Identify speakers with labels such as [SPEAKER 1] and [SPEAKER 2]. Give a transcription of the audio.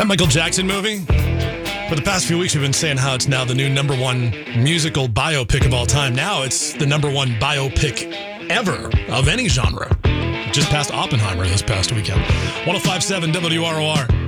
[SPEAKER 1] That Michael Jackson movie? For the past few weeks, we've been saying how it's now the new number one musical biopic of all time. Now it's the number one biopic ever of any genre. Just past Oppenheimer this past weekend. 105.7 WROR.